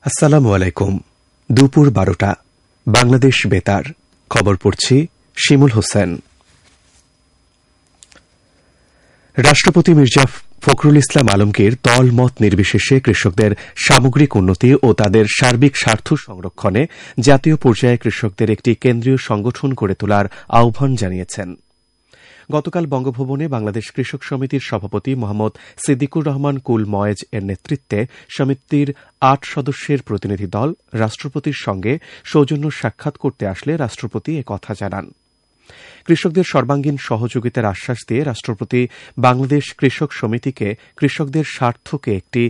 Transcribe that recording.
আসসালামু আলাইকুম। দুপুর 12টা বাংলাদেশ বেতার খবর পড়ছি শিমুল হোসেন। রাষ্ট্রপতি মির্জা ফখরুল ইসলাম আলমগীর দলমত নির্বিশেষে কৃষকদের সামগ্রিক উন্নতি ও তাদের সার্বিক স্বার্থ সংরক্ষণে জাতীয় পর্যায়ে কৃষকদের একটি কেন্দ্রীয় সংগঠন গড়ে তোলার আহ্বান জানিয়েছেন। গতকাল বঙ্গভবনে বাংলাদেশ কৃষক সমিতির সভাপতি মোহাম্মদ সিদ্দিকুর রহমান কুল ময়েজ এর নেতৃত্বে সমিতির ৮ সদস্যের প্রতিনিধি দল রাষ্ট্রপতির সঙ্গে সৌজন্য সাক্ষাৎ করতে আসলে রাষ্ট্রপতি একথা জানান। কৃষকদের সর্বাঙ্গীন সহযোগিতার আশ্বাস দিয়ে রাষ্ট্রপতি বাংলাদেশ কৃষক সমিতিকে কৃষকদের স্বার্থকে একটি